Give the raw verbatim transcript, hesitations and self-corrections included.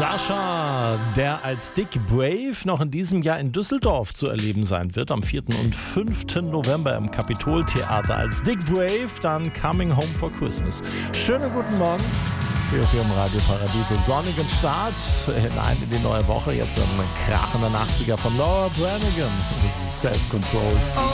Sascha, der als Dick Brave noch in diesem Jahr in Düsseldorf zu erleben sein wird, am vierten und fünften November im Kapitoltheater als Dick Brave, dann Coming Home for Christmas. Schönen guten Morgen hier für im Radio Paradiso. Sonnigen Start hinein in die neue Woche, jetzt ein krachender achtziger von Laura Branigan. Das ist Self-Control.